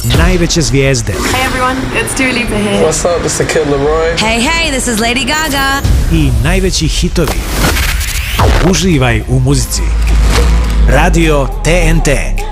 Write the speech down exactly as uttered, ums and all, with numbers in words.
najveće zvijezde. Hey everyone, it's Dua Lipa here. What's up, this is Kid Laroi. Hey, hey, this is Lady Gaga. I najveći hitovi. Uživaj u muzici. Radio T N T.